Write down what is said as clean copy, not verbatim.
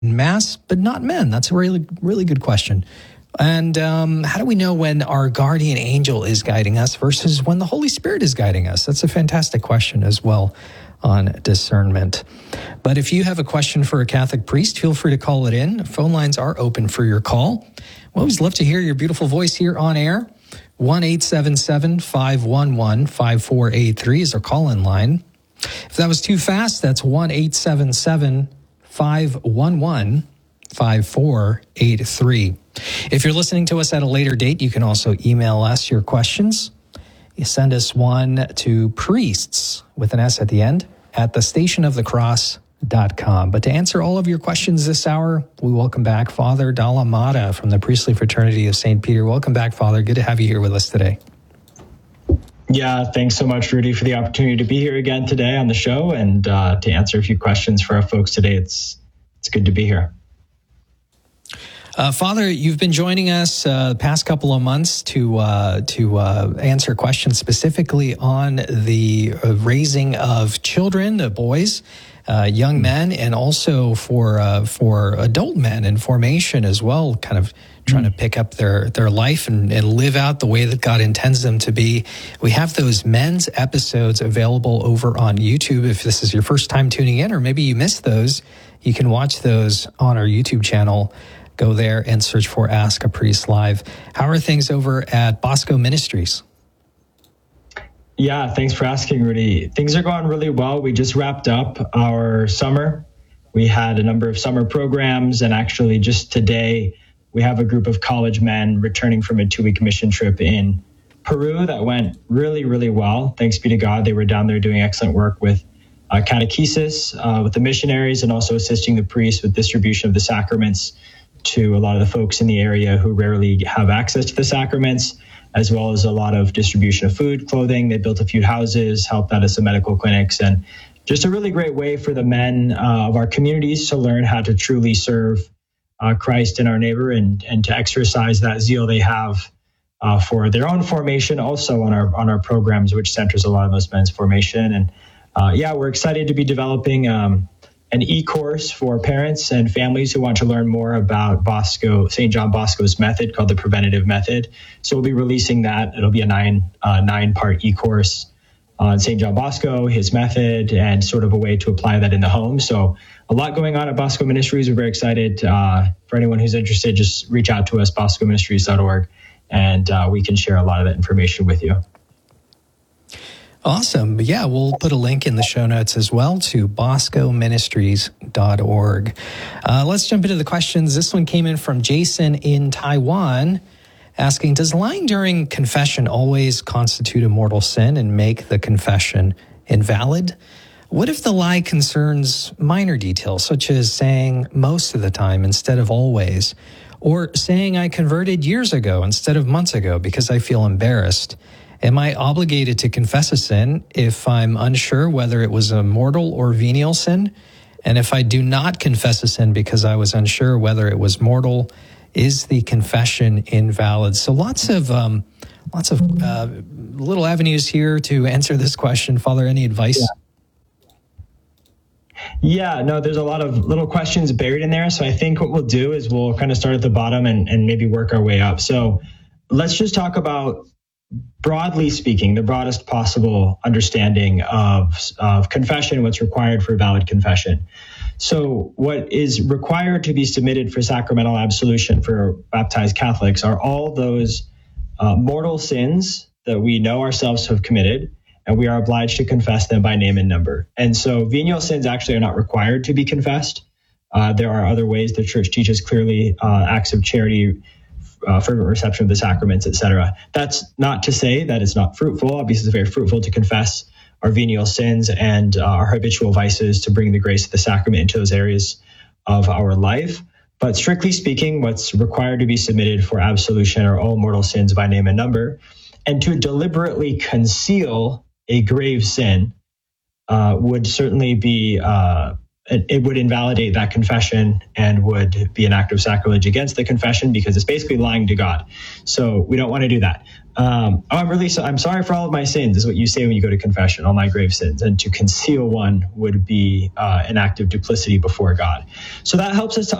Mass, but not men? That's a really, really good question. And how do we know when our guardian angel is guiding us versus when the Holy Spirit is guiding us? That's a fantastic question as well on discernment. But if you have a question for a Catholic priest, feel free to call it in. Phone lines are open for your call. We always love to hear your beautiful voice here on air. 1-877-511-5483 is our call-in line. If that was too fast, that's 1-877-511-5483. If you're listening to us at a later date, you can also email us your questions. You send us one to priests with an S at the end at thestationofthecross.com. But to answer all of your questions this hour, we welcome back Father Dalla Motta from the Priestly Fraternity of St. Peter. Welcome back, Father. Good to have you here with us today. Yeah, thanks so much, Rudy, for the opportunity to be here again today on the show and to answer a few questions for our folks today. It's good to be here. Father, you've been joining us the past couple of months to answer questions specifically on the raising of children, boys, young men, and also for adult men in formation as well, kind of trying to pick up their life and live out the way that God intends them to be. We have those men's episodes available over on YouTube. If this is your first time tuning in, or maybe you missed those, you can watch those on our YouTube channel. Go there and search for Ask a Priest Live. How are things over at Bosco Ministries? Yeah, thanks for asking, Rudy. Things are going really well. We just wrapped up our summer. We had a number of summer programs, and actually just today, we have a group of college men returning from a 2-week mission trip in Peru that went really, really well. Thanks be to God. They were down there doing excellent work with catechesis, with the missionaries, and also assisting the priests with distribution of the sacraments to a lot of the folks in the area who rarely have access to the sacraments, as well as a lot of distribution of food, clothing. They built a few houses, helped out at some medical clinics, and just a really great way for the men of our communities to learn how to truly serve Christ and our neighbor, and to exercise that zeal they have for their own formation, also on our programs, which centers a lot of those men's formation. And we're excited to be developing an e-course for parents and families who want to learn more about St. John Bosco's method, called the Preventative Method. So we'll be releasing that. It'll be a nine-part e-course on St. John Bosco, his method, and sort of a way to apply that in the home. So a lot going on at Bosco Ministries. We're very excited. For anyone who's interested, just reach out to us, boscoministries.org, and we can share a lot of that information with you. Awesome. Yeah, we'll put a link in the show notes as well to boscoministries.org. Let's jump into the questions. This one came in from Jason in Taiwan, asking, does lying during confession always constitute a mortal sin and make the confession invalid? What if the lie concerns minor details, such as saying most of the time instead of always, or saying I converted years ago instead of months ago because I feel embarrassed? Am I obligated to confess a sin if I'm unsure whether it was a mortal or venial sin? And if I do not confess a sin because I was unsure whether it was mortal, is the confession invalid? So lots of little avenues here to answer this question. Father, any advice? Yeah, no, there's a lot of little questions buried in there. So I think what we'll do is we'll kind of start at the bottom and maybe work our way up. So let's just talk about, broadly speaking, the broadest possible understanding of confession, what's required for valid confession. So what is required to be submitted for sacramental absolution for baptized Catholics are all those mortal sins that we know ourselves to have committed, and we are obliged to confess them by name and number. And so venial sins actually are not required to be confessed. There are other ways the Church teaches clearly, acts of charity, fervent reception of the sacraments, etc. That's not to say that it's not fruitful. Obviously, it's very fruitful to confess our venial sins and our habitual vices to bring the grace of the sacrament into those areas of our life. But strictly speaking, what's required to be submitted for absolution are all mortal sins by name and number. And to deliberately conceal a grave sin would certainly be an it would invalidate that confession and would be an act of sacrilege against the confession because it's basically lying to God. So we don't want to do that. I'm sorry for all of my sins is what you say when you go to confession, all my grave sins. And to conceal one would be an act of duplicity before God. So that helps us to